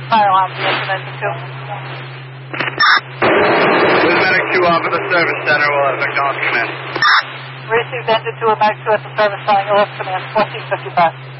fire alarm for engine 2. With Medic 2 off at the service center, we'll have McDonald's come in. Received engine 2 and Medic 2 at the service center, you'll have command 1455.